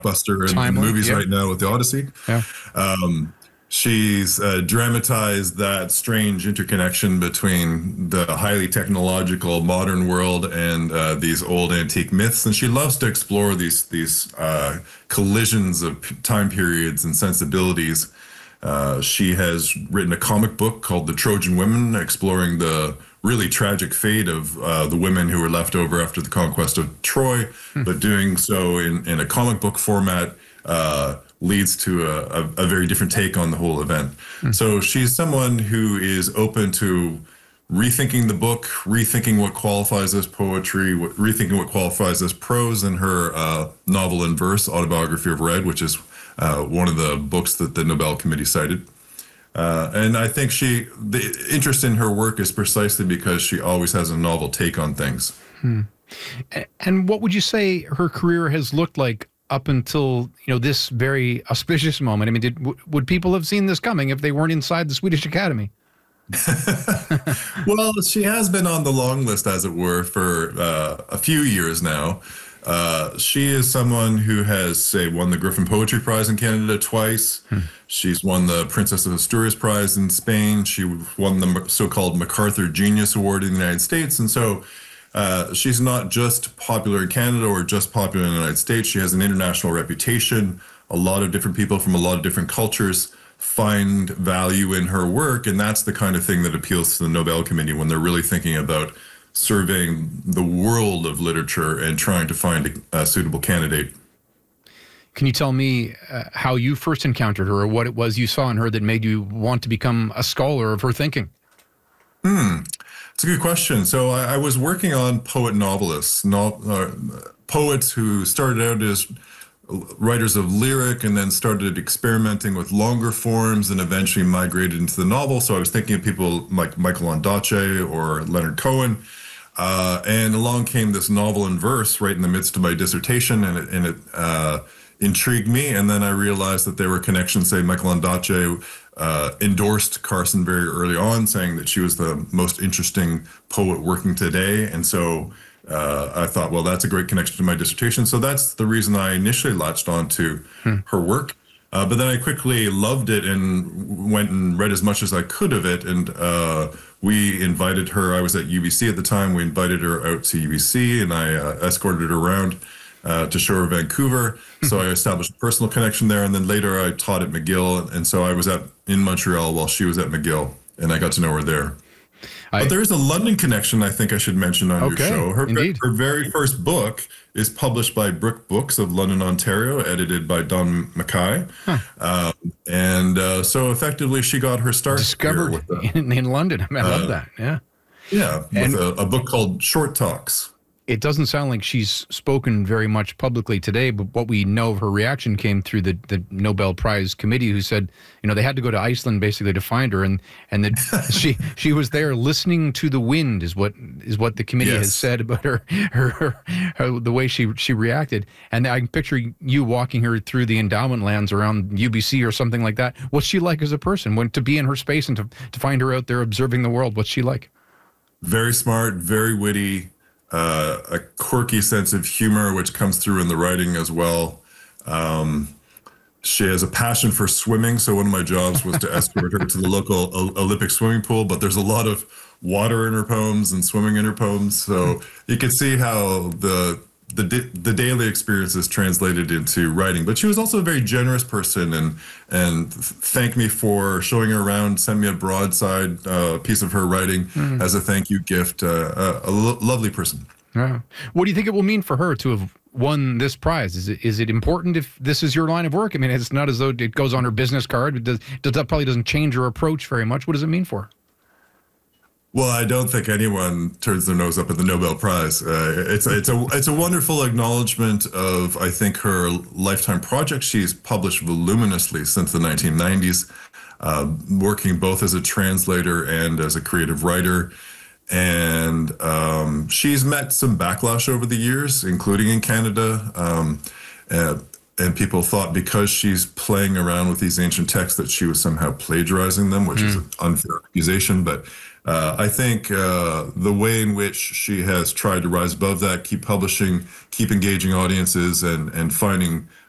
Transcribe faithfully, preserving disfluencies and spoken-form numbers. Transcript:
blockbuster in, in Timely, movies yeah. right now with the Odyssey. Yeah. Um, she's uh, dramatized that strange interconnection between the highly technological modern world and uh, these old antique myths, and she loves to explore these these uh, collisions of p- time periods and sensibilities. Uh, she has written a comic book called The Trojan Women, exploring the really tragic fate of uh, the women who were left over after the conquest of Troy, but doing so in, in a comic book format uh, leads to a, a, a very different take on the whole event. So she's someone who is open to rethinking the book, rethinking what qualifies as poetry, what, rethinking what qualifies as prose in her uh, novel in verse, Autobiography of Red, which is uh, one of the books that the Nobel Committee cited. Uh, and I think she, the interest in her work is precisely because she always has a novel take on things. A- And what would you say her career has looked like up until, you know, this very auspicious moment? I mean, did w- would people have seen this coming if they weren't inside the Swedish Academy? Well, she has been on the long list, as it were, for uh, a few years now. Uh, she is someone who has, say, won the Griffin Poetry Prize in Canada twice. She's won the Princess of Asturias Prize in Spain. She won the so-called MacArthur Genius Award in the United States. And so uh, she's not just popular in Canada or just popular in the United States. She has an international reputation. A lot of different people from a lot of different cultures find value in her work, and that's the kind of thing that appeals to the Nobel Committee when they're really thinking about surveying the world of literature and trying to find a, a suitable candidate. Can you tell me uh, how you first encountered her, or what it was you saw in her that made you want to become a scholar of her thinking? It's a good question. So I, I was working on poet novelists, no, uh, poets who started out as writers of lyric and then started experimenting with longer forms and eventually migrated into the novel. So I was thinking of people like Michael Ondaatje or Leonard Cohen. Uh, and along came this novel in verse right in the midst of my dissertation, and it, and it uh, intrigued me. And then I realized that there were connections. Say, Michael Ondaatje uh, endorsed Carson very early on, saying that she was the most interesting poet working today. And so uh, I thought, well, that's a great connection to my dissertation. So that's the reason I initially latched on to her work. Uh, but then I quickly loved it and went and read as much as I could of it. And uh, we invited her. I was at U B C at the time. We invited her out to U B C, and I uh, escorted her around uh, to show her Vancouver. So I established a personal connection there. And then later I taught at McGill. And so I was at in Montreal while she was at McGill, and I got to know her there. I, But there is a London connection I think I should mention on Okay, your show. Her, indeed. her very first book is published by Brick Books of London, Ontario, edited by Don Mackay. Um, and uh, so effectively she got her start here discovered with a, in, in London. I, mean, I love Uh, that. Yeah. yeah, And- with a, a book called Short Talks. It doesn't sound like she's spoken very much publicly today, but what we know of her reaction came through the, the Nobel Prize committee, who said, you know, they had to go to Iceland basically to find her, and and that she she was there listening to the wind is what is what the committee has Yes. said about her, her, her, her the way she she reacted. And I can picture you walking her through the endowment lands around U B C or something like that. What's she like as a person? When to be in her space and to to find her out there observing the world, what's she like? Very smart, very witty, uh, a quirky sense of humor, which comes through in the writing as well. Um, she has a passion for swimming, so one of my jobs was to escort her to the local o- Olympic swimming pool. But there's a lot of water in her poems and swimming in her poems, so you can see how the the da- the daily experience is translated into writing. But she was also a very generous person, and and thanked me for showing her around, sent me a broadside uh, piece of her writing as a thank you gift. Uh, a, a lo- lovely person. Yeah. What do you think it will mean for her to have won this prize? Is it is it important if this is your line of work? I mean, it's not as though it goes on her business card. It does, does that probably doesn't change her approach very much? What does it mean for her? Well, I don't think anyone turns their nose up at the Nobel Prize. Uh, it's it's a it's a wonderful acknowledgement of, I think, her lifetime project. She's published voluminously since the nineteen nineties, uh, working both as a translator and as a creative writer. And um, she's met some backlash over the years, including in Canada. Um, uh, and people thought because she's playing around with these ancient texts that she was somehow plagiarizing them, which is an unfair accusation. But uh, I think uh, the way in which she has tried to rise above that, keep publishing, keep engaging audiences, and and finding